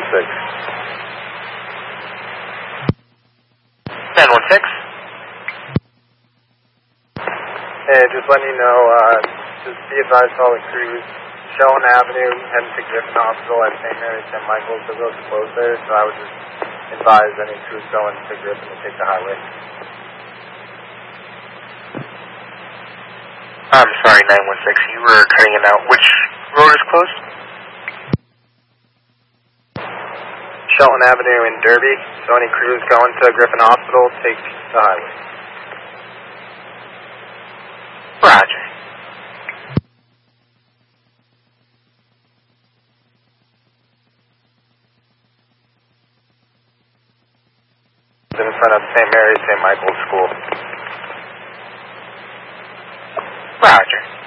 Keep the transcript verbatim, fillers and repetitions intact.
six. nine one six. Hey, just letting you know, uh, just be advised to all the crews. Sheldon Avenue, heading to Griffin Hospital at Saint Mary, Saint Michael's, the road's closed there, so I would just advise any crews going to Griffin to take the highway. I'm sorry, nine one six, you were cutting it out. Which road is closed? Shelton Avenue in Derby, so any crews going to Griffin Hospital, take the highway. Roger. In front of Saint Mary's, Saint Michael's School. Roger.